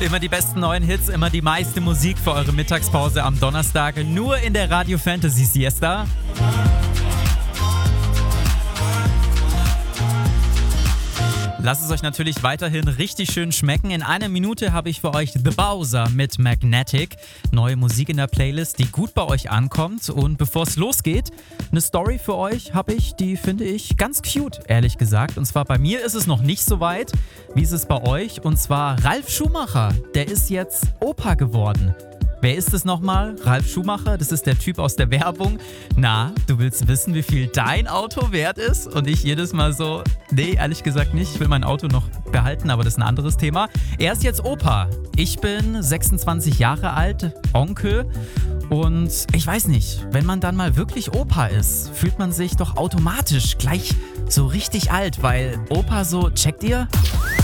Immer die besten neuen Hits, immer die meiste Musik für eure Mittagspause am Donnerstag. Nur in der Radio Fantasy Siesta. Lasst es euch natürlich weiterhin richtig schön schmecken. In einer Minute habe ich für euch The Bowser mit Magnetic. Neue Musik in der Playlist, die gut bei euch ankommt. Und bevor es losgeht, eine Story für euch habe ich, die finde ich ganz cute, ehrlich gesagt. Und zwar bei mir ist es noch nicht so weit. Wie ist es bei euch? Und zwar Ralf Schumacher, der ist jetzt Opa geworden. Wer ist es nochmal? Ralf Schumacher, das ist der Typ aus der Werbung. Na, du willst wissen, wie viel dein Auto wert ist? Und ich jedes Mal so, nee, ehrlich gesagt nicht. Ich will mein Auto noch behalten, aber das ist ein anderes Thema. Er ist jetzt Opa. Ich bin 26 Jahre alt, Onkel. Und ich weiß nicht, wenn man dann mal wirklich Opa ist, fühlt man sich doch automatisch gleich so richtig alt, weil Opa so, checkt ihr?